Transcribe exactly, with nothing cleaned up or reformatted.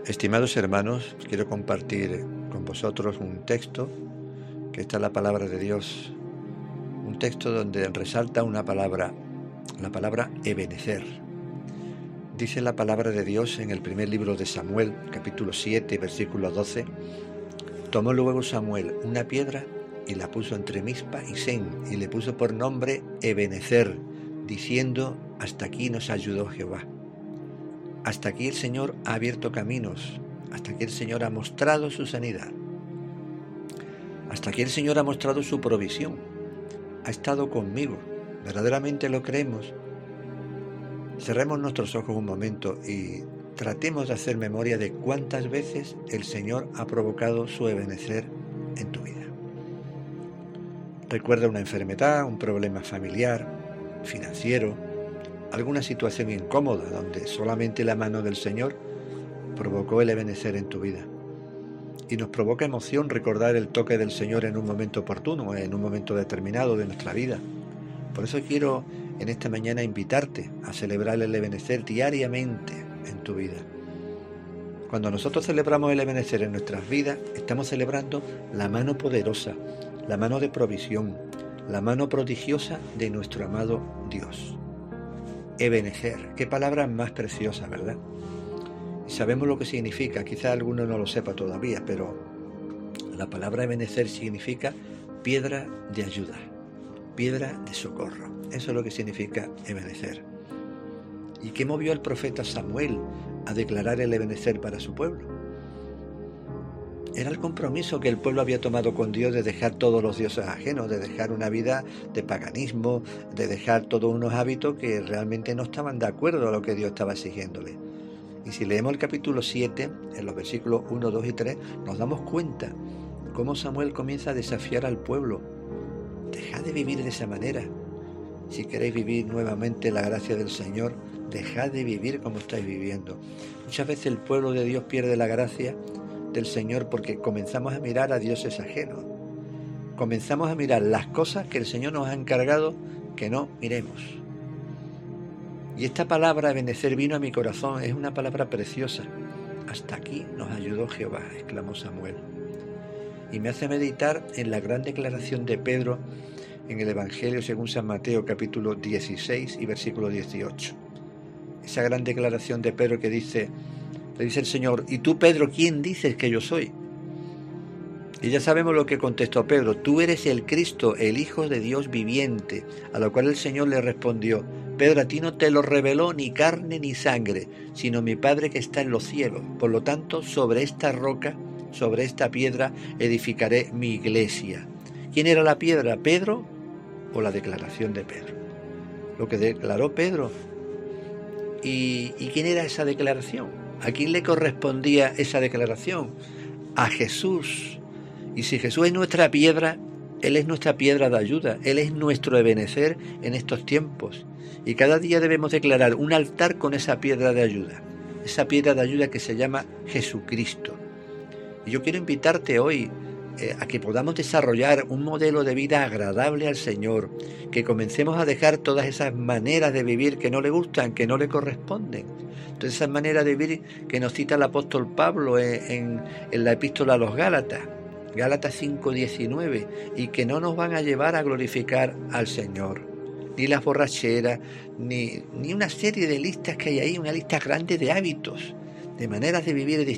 Estimados hermanos, quiero compartir con vosotros un texto que está en la palabra de Dios, un texto donde resalta una palabra, la palabra Ebenecer. Dice la palabra de Dios en el primer libro de Samuel, capítulo siete, versículo doce: tomó luego Samuel una piedra y la puso entre Mizpa y Sen, y le puso por nombre Ebenecer, diciendo: hasta aquí nos ayudó Jehová. Hasta aquí el Señor ha abierto caminos, hasta aquí el Señor ha mostrado su sanidad, hasta aquí el Señor ha mostrado su provisión, ha estado conmigo. ¿Verdaderamente lo creemos? Cerremos nuestros ojos un momento y tratemos de hacer memoria de cuántas veces el Señor ha provocado su ebenecer en tu vida. Recuerda una enfermedad, un problema familiar, financiero, alguna situación incómoda donde solamente la mano del Señor provocó el ebenecer en tu vida. Y nos provoca emoción recordar el toque del Señor en un momento oportuno, en un momento determinado de nuestra vida. Por eso quiero en esta mañana invitarte a celebrar el ebenecer diariamente en tu vida. Cuando nosotros celebramos el ebenecer en nuestras vidas, estamos celebrando la mano poderosa, la mano de provisión, la mano prodigiosa de nuestro amado Dios. Ebenecer, qué palabra más preciosa, ¿verdad? Y sabemos lo que significa, quizá alguno no lo sepa todavía, pero la palabra ebenecer significa piedra de ayuda, piedra de socorro. Eso es lo que significa ebenecer. ¿Y qué movió al profeta Samuel a declarar el ebenecer para su pueblo? Era el compromiso que el pueblo había tomado con Dios de dejar todos los dioses ajenos, de dejar una vida de paganismo, de dejar todos unos hábitos que realmente no estaban de acuerdo a lo que Dios estaba exigiéndole. Y si leemos el capítulo siete, en los versículos uno, dos y tres, nos damos cuenta cómo Samuel comienza a desafiar al pueblo. Dejad de vivir de esa manera. Si queréis vivir nuevamente la gracia del Señor, dejad de vivir como estáis viviendo. Muchas veces el pueblo de Dios pierde la gracia del Señor porque comenzamos a mirar a dioses ajenos. Comenzamos a mirar las cosas que el Señor nos ha encargado que no miremos. Y esta palabra, ebenecer, vino a mi corazón. Es una palabra preciosa. Hasta aquí nos ayudó Jehová, exclamó Samuel. Y me hace meditar en la gran declaración de Pedro en el Evangelio según San Mateo, capítulo dieciséis y versículo dieciocho. Esa gran declaración de Pedro que dice, le dice el Señor: ¿y tú, Pedro, quién dices que yo soy? Y ya sabemos lo que contestó Pedro: tú eres el Cristo, el Hijo de Dios viviente. A lo cual el Señor le respondió: Pedro, a ti no te lo reveló ni carne ni sangre, sino mi Padre que está en los cielos. Por lo tanto, sobre esta roca, sobre esta piedra, edificaré mi iglesia. ¿Quién era la piedra? ¿Pedro o la declaración de Pedro? Lo que declaró Pedro. ¿Y, y quién era esa declaración? ¿A quién le correspondía esa declaración? A Jesús. Y si Jesús es nuestra piedra, Él es nuestra piedra de ayuda. Él es nuestro ebenecer en estos tiempos. Y cada día debemos declarar un altar con esa piedra de ayuda. Esa piedra de ayuda que se llama Jesucristo. Y yo quiero invitarte hoy eh, a que podamos desarrollar un modelo de vida agradable al Señor. Que comencemos a dejar todas esas maneras de vivir que no le gustan, que no le corresponden. Todas esas maneras de vivir que nos cita el apóstol Pablo en, en, en la epístola a los Gálatas. Gálatas cinco diecinueve, y que no nos van a llevar a glorificar al Señor. Ni las borracheras, ni, ni una serie de listas que hay ahí, una lista grande de hábitos, de maneras de vivir